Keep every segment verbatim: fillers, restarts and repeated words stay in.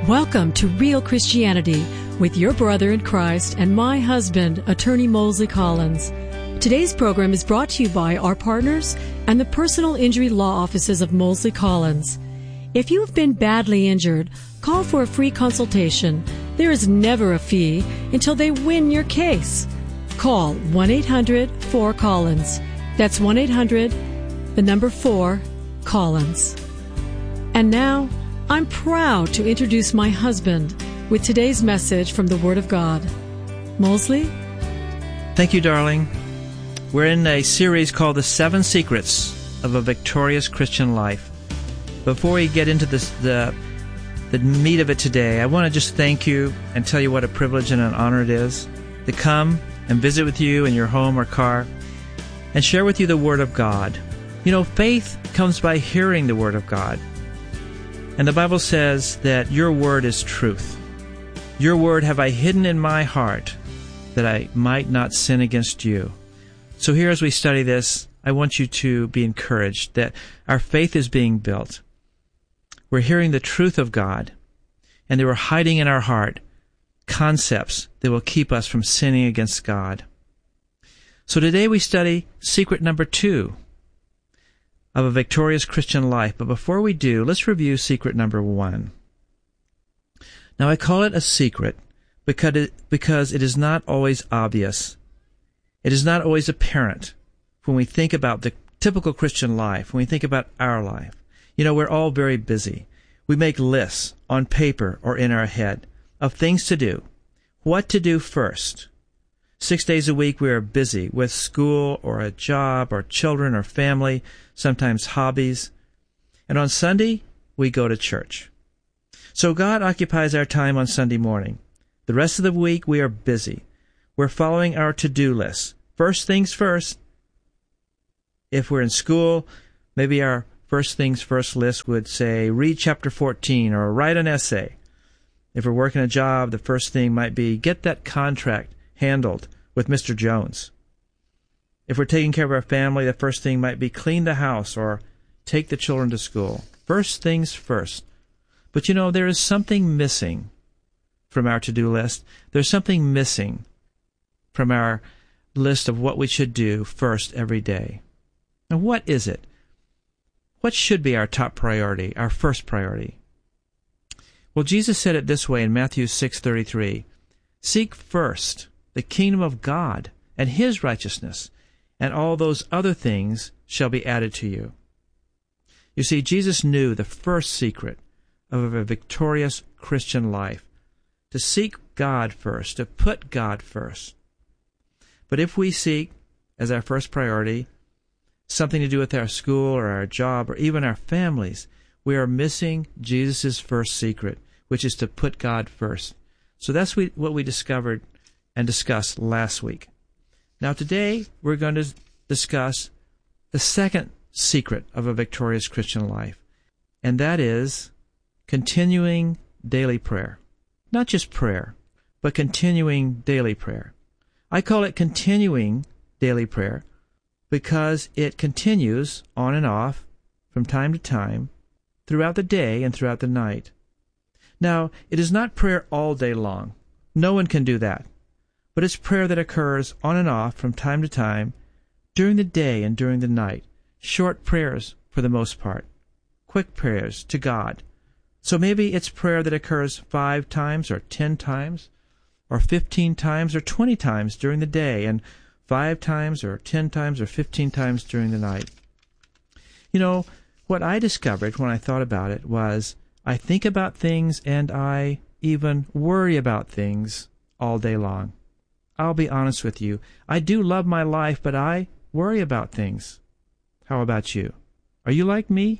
Welcome to Real Christianity with your brother in Christ and my husband, Attorney Mosley Collins. Today's program is brought to you by our partners and the personal injury law offices of Mosley Collins. If you have been badly injured, call for a free consultation. There is never a fee until they win your case. Call one eight hundred four Collins. That's one eight hundred, the number four, Collins. And now, I'm proud to introduce my husband with today's message from the Word of God. Mosley? Thank you, darling. We're in a series called The Seven Secrets of a Victorious Christian Life. Before we get into this, the, the meat of it today, I want to just thank you and tell you what a privilege and an honor it is to come and visit with you in your home or car and share with you the Word of God. You know, faith comes by hearing the Word of God. And the Bible says that your word is truth. Your word have I hidden in my heart that I might not sin against you. So here as we study this, I want you to be encouraged that our faith is being built. We're hearing the truth of God, and they were hiding in our heart concepts that will keep us from sinning against God. So today we study secret number two of a victorious Christian life. But before we do, let's review secret number one. Now, I call it a secret because it, because it is not always obvious. It is not always apparent when we think about the typical Christian life, when we think about our life. You know, we're all very busy. We make lists on paper or in our head of things to do, what to do first. Six days a week we are busy with school or a job or children or family, sometimes hobbies. And on Sunday, we go to church. So God occupies our time on Sunday morning. The rest of the week we are busy. We're following our to-do list. First things first. If we're in school, maybe our first things first list would say, read chapter fourteen or write an essay. If we're working a job, the first thing might be, get that contract handled with Mister Jones. If we're taking care of our family, the first thing might be clean the house or take the children to school. First things first. But you know, there is something missing from our to-do list. There's something missing from our list of what we should do first every day. And what is it? What should be our top priority, our first priority? Well, Jesus said it this way in Matthew six thirty-three. Seek first the kingdom of God and His righteousness, and all those other things shall be added to you. You see, Jesus knew the first secret of a victorious Christian life, to seek God first, to put God first. But if we seek, as our first priority, something to do with our school or our job or even our families, we are missing Jesus' first secret, which is to put God first. So that's what we discovered and discussed last week. Now today, we're going to discuss the second secret of a victorious Christian life, and that is continuing daily prayer. Not just prayer, but continuing daily prayer. I call it continuing daily prayer because it continues on and off from time to time throughout the day and throughout the night. Now, it is not prayer all day long. No one can do that. But it's prayer that occurs on and off from time to time, during the day and during the night. Short prayers for the most part. Quick prayers to God. So maybe it's prayer that occurs five times or ten times, or fifteen times or twenty times during the day, and five times or ten times or fifteen times during the night. You know, what I discovered when I thought about it was I think about things and I even worry about things all day long. I'll be honest with you. I do love my life, but I worry about things. How about you? Are you like me?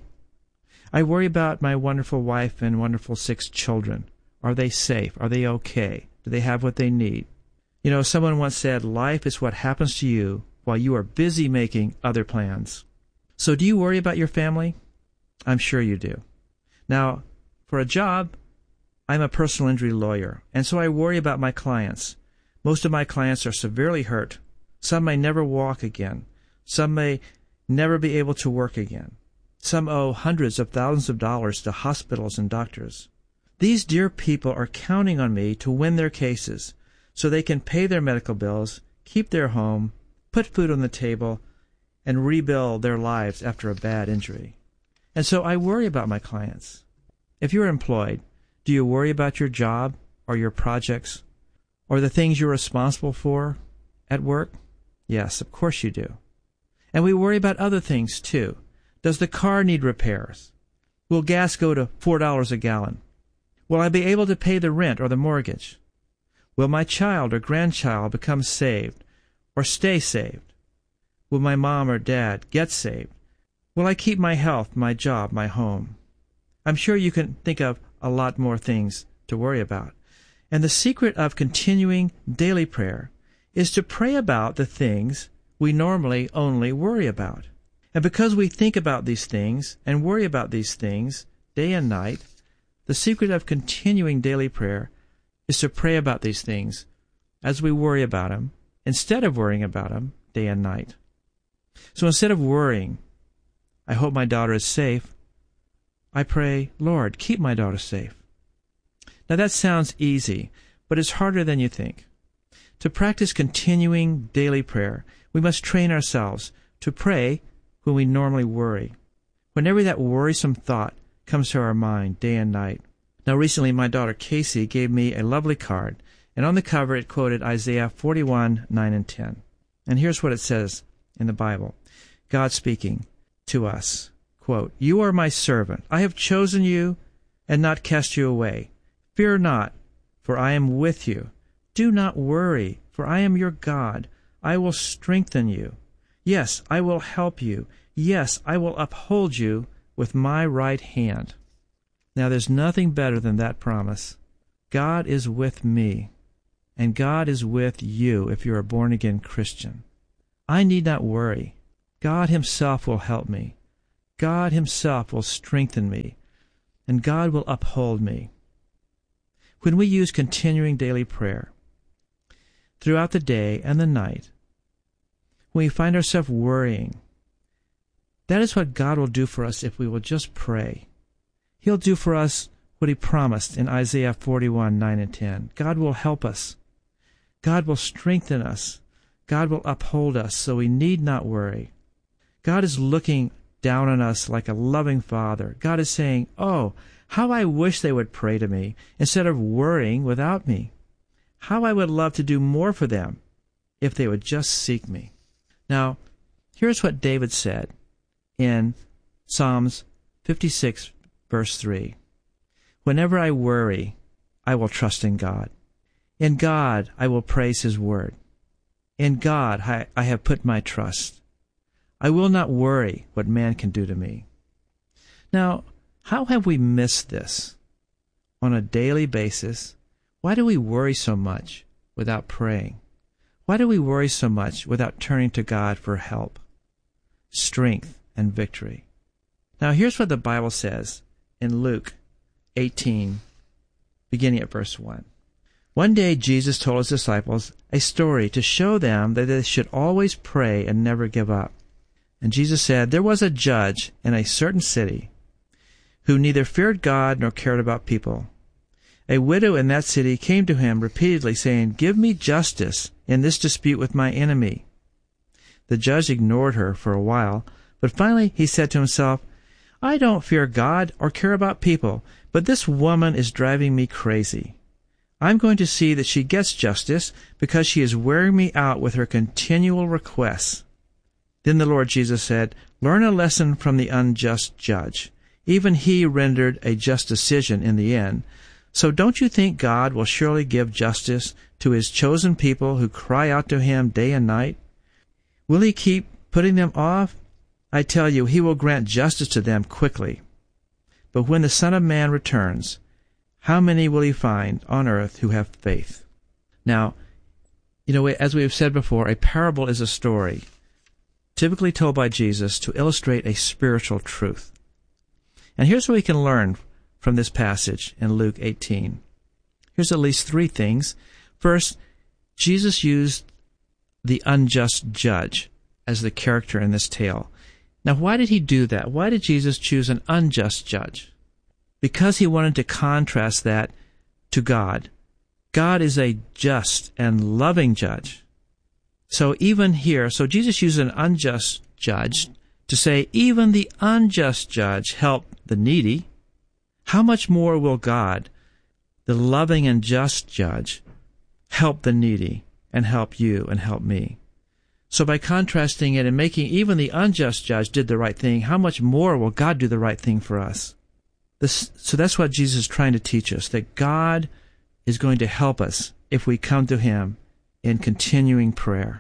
I worry about my wonderful wife and wonderful six children. Are they safe? Are they okay? Do they have what they need? You know, someone once said, life is what happens to you while you are busy making other plans. So do you worry about your family? I'm sure you do. Now, for a job, I'm a personal injury lawyer, and so I worry about my clients. Most of my clients are severely hurt. Some may never walk again. Some may never be able to work again. Some owe hundreds of thousands of dollars to hospitals and doctors. These dear people are counting on me to win their cases so they can pay their medical bills, keep their home, put food on the table, and rebuild their lives after a bad injury. And so I worry about my clients. If you're employed, do you worry about your job or your projects or the things you're responsible for at work? Yes, of course you do. And we worry about other things too. Does the car need repairs? Will gas go to four dollars a gallon? Will I be able to pay the rent or the mortgage? Will my child or grandchild become saved or stay saved? Will my mom or dad get saved? Will I keep my health, my job, my home? I'm sure you can think of a lot more things to worry about. And the secret of continuing daily prayer is to pray about the things we normally only worry about. And because we think about these things and worry about these things day and night, the secret of continuing daily prayer is to pray about these things as we worry about them, instead of worrying about them day and night. So instead of worrying, I hope my daughter is safe, I pray, Lord, keep my daughter safe. Now that sounds easy, but it's harder than you think. To practice continuing daily prayer, we must train ourselves to pray when we normally worry, whenever that worrisome thought comes to our mind day and night. Now recently my daughter Casey gave me a lovely card, and on the cover it quoted Isaiah forty-one, nine and ten. And here's what it says in the Bible, God speaking to us, quote, "You are my servant. I have chosen you and not cast you away. Fear not, for I am with you. Do not worry, for I am your God. I will strengthen you. Yes, I will help you. Yes, I will uphold you with my right hand." Now there's nothing better than that promise. God is with me, and God is with you if you're a born-again Christian. I need not worry. God himself will help me. God himself will strengthen me, and God will uphold me. When we use continuing daily prayer throughout the day and the night, when we find ourselves worrying, that is what God will do for us if we will just pray. He'll do for us what he promised in Isaiah forty-one, nine and ten. God will help us. God will strengthen us. God will uphold us, so we need not worry. God is looking down on us like a loving father. God is saying, oh, how I wish they would pray to me instead of worrying without me. How I would love to do more for them if they would just seek me. Now, here's what David said in Psalms fifty-six, verse three. Whenever I worry, I will trust in God. In God, I will praise his word. In God, I, I have put my trust. I will not worry what man can do to me. Now, how have we missed this? On a daily basis, why do we worry so much without praying? Why do we worry so much without turning to God for help, strength, and victory? Now, here's what the Bible says in Luke eighteen, beginning at verse one. One day Jesus told his disciples a story to show them that they should always pray and never give up. And Jesus said, there was a judge in a certain city who neither feared God nor cared about people. A widow in that city came to him repeatedly, saying, give me justice in this dispute with my enemy. The judge ignored her for a while, but finally he said to himself, I don't fear God or care about people, but this woman is driving me crazy. I'm going to see that she gets justice because she is wearing me out with her continual requests. Then the Lord Jesus said, learn a lesson from the unjust judge. Even he rendered a just decision in the end. So don't you think God will surely give justice to his chosen people who cry out to him day and night? Will he keep putting them off? I tell you, he will grant justice to them quickly. But when the Son of Man returns, how many will he find on earth who have faith? Now, you know, as we have said before, a parable is a story typically told by Jesus to illustrate a spiritual truth. And here's what we can learn from this passage in Luke eighteen. Here's at least three things. First, Jesus used the unjust judge as the character in this tale. Now, why did he do that? Why did Jesus choose an unjust judge? because he wanted to contrast that to God. God is a just and loving judge. So even here, so Jesus used an unjust judge to say, even the unjust judge helped the needy. How much more will God, the loving and just judge, help the needy and help you and help me? So by contrasting it and making even the unjust judge did the right thing, how much more will God do the right thing for us? This, so that's what Jesus is trying to teach us, that God is going to help us if we come to him in continuing prayer.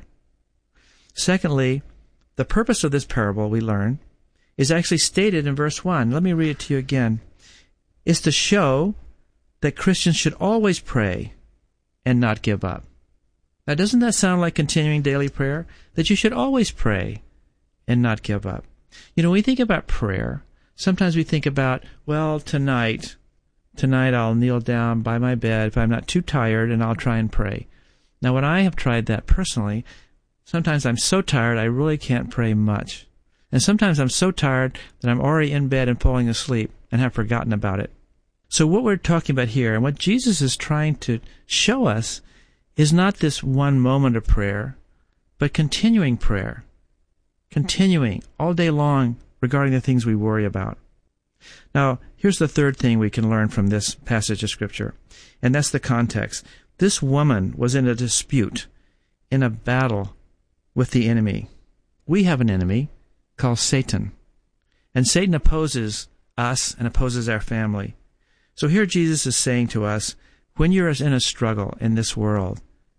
Secondly, the purpose of this parable, we learn, is actually stated in verse one. Let me read it to you again. It's to show that Christians should always pray and not give up. Now, doesn't that sound like continuing daily prayer? That you should always pray and not give up. You know, when we think about prayer, sometimes we think about, well, tonight, tonight I'll kneel down by my bed if I'm not too tired and I'll try and pray. Now, when I have tried that personally, sometimes I'm so tired I really can't pray much. And sometimes I'm so tired that I'm already in bed and falling asleep and have forgotten about it. So what we're talking about here and what Jesus is trying to show us is not this one moment of prayer, but continuing prayer. Continuing all day long regarding the things we worry about. Now, here's the third thing we can learn from this passage of Scripture, and that's the context. This woman was in a dispute, in a battle with the enemy. We have an enemy called Satan, and Satan opposes us and opposes our family. So here Jesus is saying to us, when you're in a struggle in this world,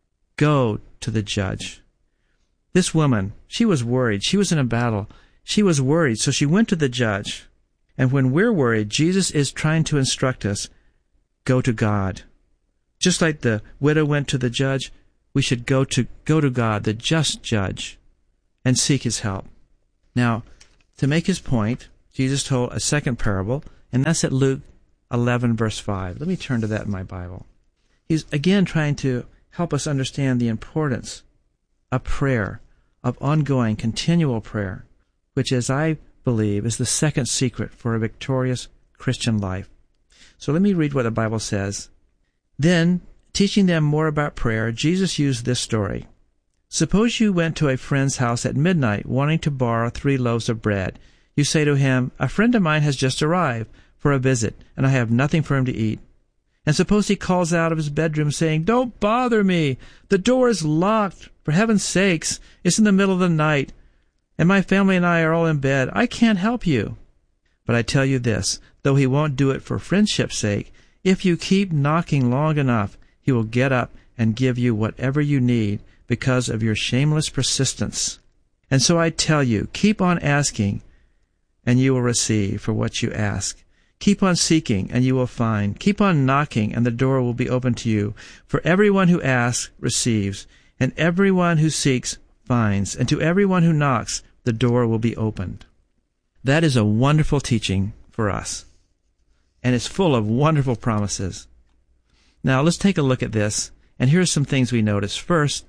go to the judge. This woman, she was worried. She was in a battle. She was worried, so she went to the judge. And when we're worried, Jesus is trying to instruct us, go to God. Just like the widow went to the judge, we should go to go to God, the just judge, and seek his help. Now, to make his point, Jesus told a second parable, and that's at Luke eleven, verse five. Let me turn to that in my Bible. He's again trying to help us understand the importance of prayer, of ongoing, continual prayer, which, as I believe, is the second secret for a victorious Christian life. So let me read what the Bible says. Then, teaching them more about prayer, Jesus used this story. Suppose you went to a friend's house at midnight wanting to borrow three loaves of bread. You say to him, a friend of mine has just arrived for a visit, and I have nothing for him to eat. And suppose he calls out of his bedroom saying, don't bother me. The door is locked. For heaven's sakes, it's in the middle of the night, and my family and I are all in bed. I can't help you. But I tell you this, though he won't do it for friendship's sake, if you keep knocking long enough, he will get up and give you whatever you need because of your shameless persistence. And so I tell you, keep on asking, and you will receive for what you ask. Keep on seeking, and you will find. Keep on knocking, and the door will be open to you. For everyone who asks receives, and everyone who seeks finds, and to everyone who knocks, the door will be opened. That is a wonderful teaching for us, and it's full of wonderful promises. Now, let's take a look at this, and here's some things we notice. First,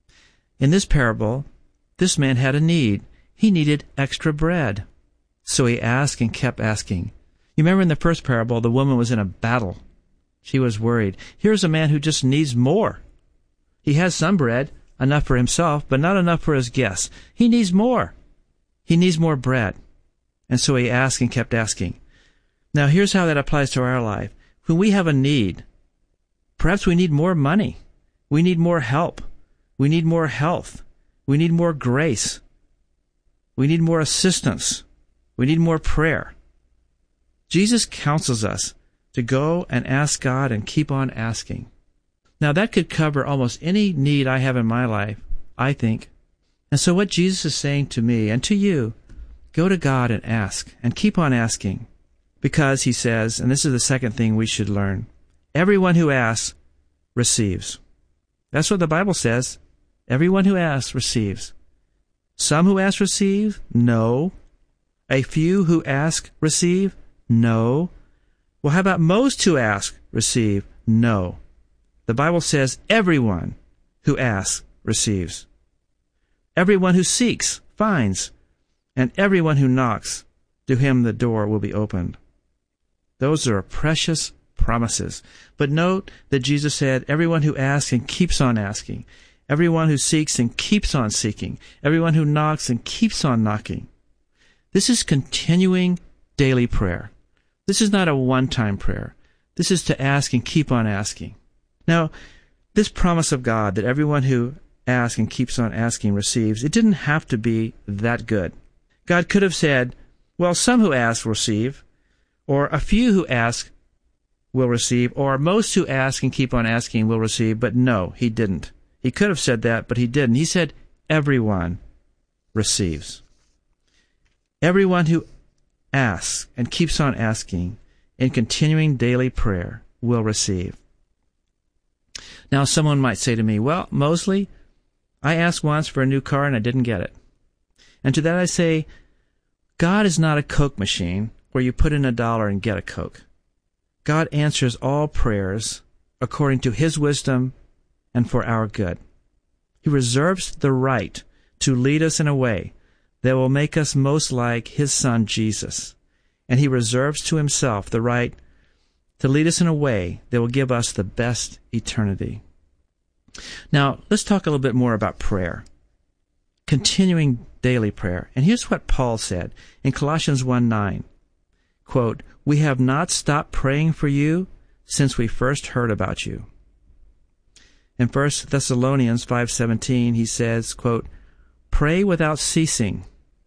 in this parable, this man had a need. He needed extra bread. So he asked and kept asking. You remember in the first parable, the woman was in a battle. She was worried. Here's a man who just needs more. He has some bread, enough for himself, but not enough for his guests. He needs more. He needs more bread. And so he asked and kept asking. Now here's how that applies to our life. When we have a need, perhaps we need more money. We need more help. We need more health. We need more grace. We need more assistance. We need more prayer. Jesus counsels us to go and ask God and keep on asking. Now that could cover almost any need I have in my life, I think. And so what Jesus is saying to me and to you, go to God and ask, and keep on asking. Because he says, and this is the second thing we should learn, everyone who asks receives. That's what the Bible says. Everyone who asks receives. Some who ask receive? No. A few who ask receive? No. Well, how about most who ask receive? No. The Bible says everyone who asks receives. Everyone who seeks finds, and everyone who knocks, to him the door will be opened. Those are precious promises. But note that Jesus said, everyone who asks and keeps on asking, everyone who seeks and keeps on seeking, everyone who knocks and keeps on knocking. This is continuing daily prayer. This is not a one-time prayer. This is to ask and keep on asking. Now, this promise of God that everyone who asks and keeps on asking receives, it didn't have to be that good. God could have said, well, some who ask will receive, or a few who ask will receive, or most who ask and keep on asking will receive, but no, he didn't. He could have said that, but he didn't. He said, everyone receives. Everyone who asks and keeps on asking in continuing daily prayer will receive. Now, someone might say to me, well, Mosley, I asked once for a new car and I didn't get it. And to that I say, God is not a Coke machine where you put in a dollar and get a Coke. God answers all prayers according to His wisdom and for our good. He reserves the right to lead us in a way that will make us most like His Son, Jesus. And He reserves to Himself the right to lead us in a way that will give us the best eternity. Now, let's talk a little bit more about prayer. Continuing daily prayer. And here's what Paul said in Colossians one nine. Quote, we have not stopped praying for you since we first heard about you. In First Thessalonians five seventeen, he says, quote, pray without ceasing.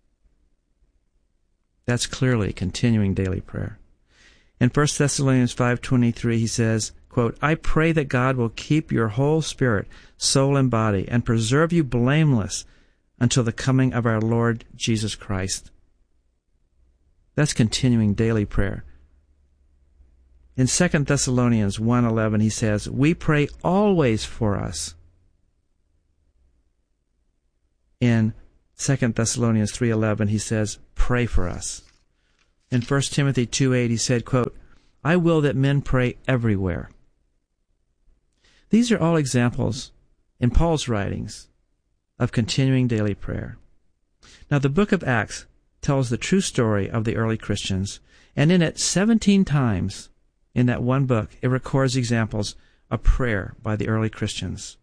That's clearly continuing daily prayer. In First Thessalonians five twenty-three, he says, quote, I pray that God will keep your whole spirit, soul, and body, and preserve you blameless until the coming of our Lord Jesus Christ. That's continuing daily prayer. In Second Thessalonians one eleven, he says, we pray always for us. In Second Thessalonians three eleven, he says, pray for us. In First Timothy two eight, he said, quote, I will that men pray everywhere. These are all examples in Paul's writings of continuing daily prayer. Now, the book of Acts tells the true story of the early Christians, and in it, seventeen times in that one book, it records examples of prayer by the early Christians.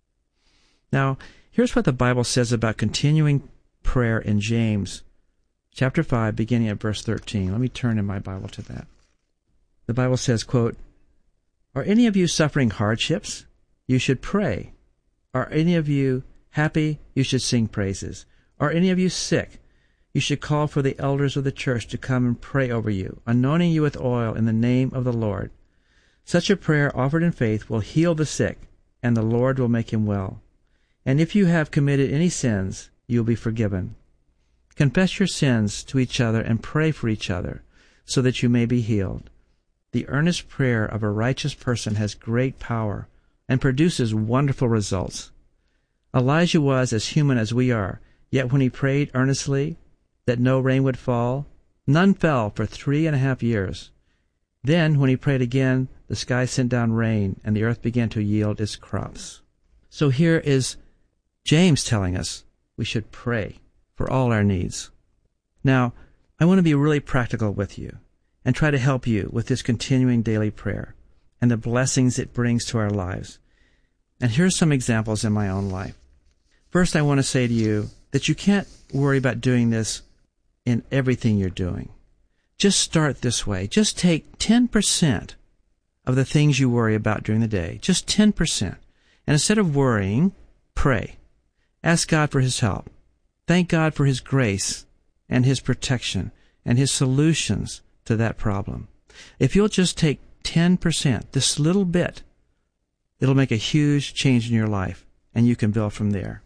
Now, here's what the Bible says about continuing prayer in James chapter five, beginning at verse thirteen. Let me turn in my Bible to that. The Bible says, quote, are any of you suffering hardships? You should pray. Are any of you happy? You should sing praises. Are any of you sick? You should call for the elders of the church to come and pray over you, anointing you with oil in the name of the Lord. Such a prayer offered in faith will heal the sick, and the Lord will make him well. And if you have committed any sins, you will be forgiven. Confess your sins to each other and pray for each other, so that you may be healed. The earnest prayer of a righteous person has great power and produces wonderful results. Elijah was as human as we are, yet when he prayed earnestly that no rain would fall, none fell for three and a half years. Then, when he prayed again, the sky sent down rain, and the earth began to yield its crops. So here is James telling us we should pray for all our needs. Now, I want to be really practical with you and try to help you with this continuing daily prayer and the blessings it brings to our lives. And here's some examples in my own life. First, I want to say to you that you can't worry about doing this in everything you're doing. Just start this way. Just take ten percent of the things you worry about during the day. Just ten percent. And instead of worrying, pray. Ask God for His help. Thank God for His grace and His protection and His solutions to that problem. If you'll just take ten percent, this little bit, it'll make a huge change in your life, and you can build from there.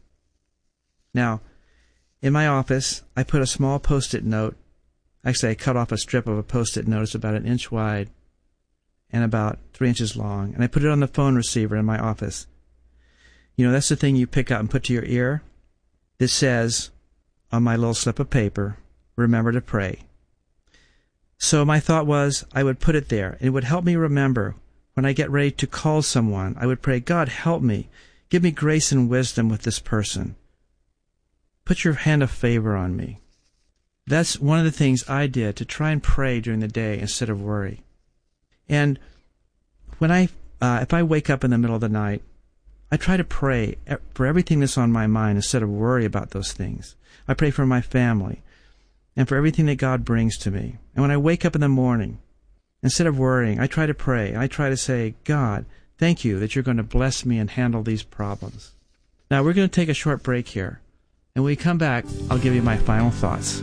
Now, in my office, I put a small Post-it note. Actually, I cut off a strip of a Post-it note. It's about an inch wide and about three inches long, and I put it on the phone receiver in my office. You know, that's the thing you pick up and put to your ear. This says on my little slip of paper, remember to pray. So my thought was I would put it there. It would help me remember when I get ready to call someone. I would pray, God, help me. Give me grace and wisdom with this person. Put your hand of favor on me. That's one of the things I did to try and pray during the day instead of worry. And when I, uh, if I wake up in the middle of the night, I try to pray for everything that's on my mind instead of worry about those things. I pray for my family and for everything that God brings to me. And when I wake up in the morning, instead of worrying, I try to pray. I try to say, God, thank you that you're going to bless me and handle these problems. Now, we're going to take a short break here. And when we come back, I'll give you my final thoughts.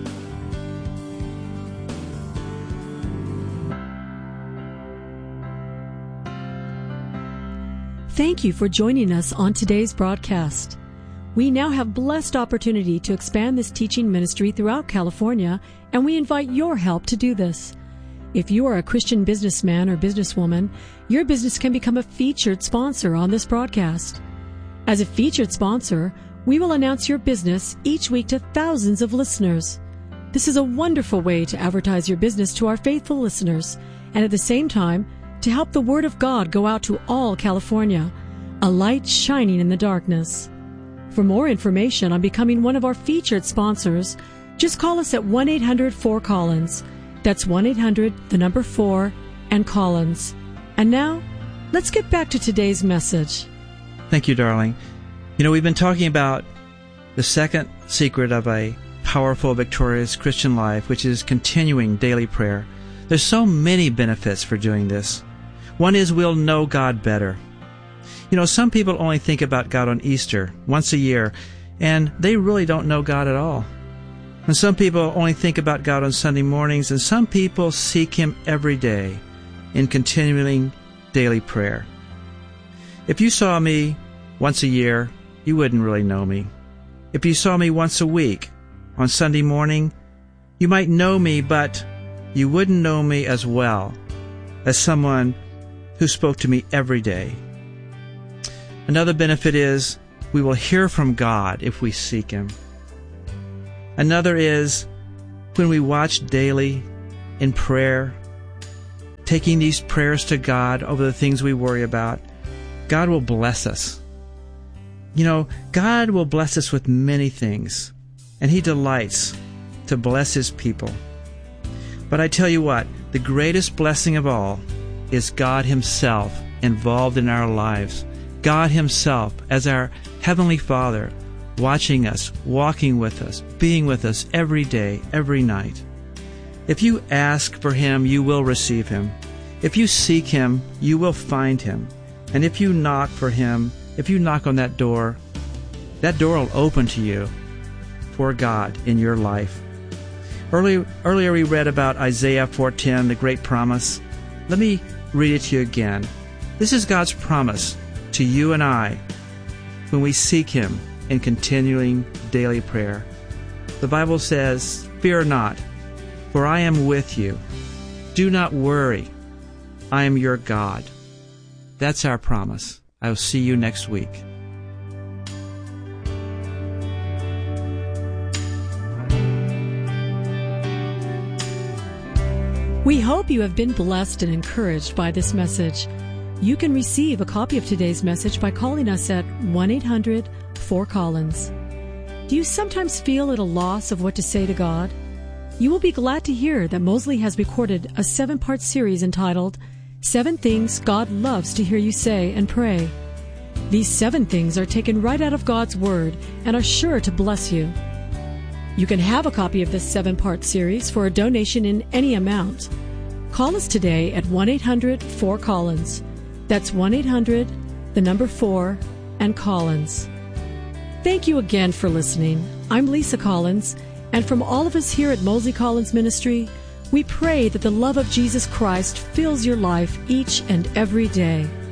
Thank you for joining us on today's broadcast. We now have blessed opportunity to expand this teaching ministry throughout California, and we invite your help to do this. If you are a Christian businessman or businesswoman, your business can become a featured sponsor on this broadcast. As a featured sponsor, we will announce your business each week to thousands of listeners. This is a wonderful way to advertise your business to our faithful listeners, and at the same time, to help the Word of God go out to all California, a light shining in the darkness. For more information on becoming one of our featured sponsors, just call us at one eight hundred four Collins. That's one eight hundred, the number four, and Collins. And now, let's get back to today's message. Thank you, darling. You know, we've been talking about the second secret of a powerful, victorious Christian life, which is continuing daily prayer. There's so many benefits for doing this. One is we'll know God better. You know, some people only think about God on Easter, once a year, and they really don't know God at all. And some people only think about God on Sunday mornings, and some people seek Him every day in continuing daily prayer. If you saw me once a year, you wouldn't really know me. If you saw me once a week, on Sunday morning, you might know me, but you wouldn't know me as well as someone who spoke to me every day. Another benefit is we will hear from God if we seek Him. Another is when we watch daily in prayer, taking these prayers to God over the things we worry about, God will bless us. You know, God will bless us with many things, and He delights to bless His people. But I tell you what, the greatest blessing of all is God Himself involved in our lives. God Himself as our Heavenly Father, watching us, walking with us, being with us every day, every night. If you ask for Him, you will receive Him. If you seek Him, you will find Him. And if you knock for Him, if you knock on that door, that door will open to you for God in your life. Earlier, earlier we read about Isaiah four ten, the great promise. Let me read it to you again. This is God's promise to you and I when we seek Him in continuing daily prayer. The Bible says, "Fear not, for I am with you. Do not worry. I am your God." That's our promise. I will see you next week. We hope you have been blessed and encouraged by this message. You can receive a copy of today's message by calling us at one eight hundred four Collins. Do you sometimes feel at a loss of what to say to God? You will be glad to hear that Mosley has recorded a seven-part series entitled Seven Things God Loves to Hear You Say and Pray. These seven things are taken right out of God's Word and are sure to bless you. You can have a copy of this seven-part series for a donation in any amount. Call us today at one eight hundred four Collins. That's one eight hundred, the number four, and Collins. Thank you again for listening. I'm Lisa Collins, and from all of us here at Mosley Collins Ministry, we pray that the love of Jesus Christ fills your life each and every day.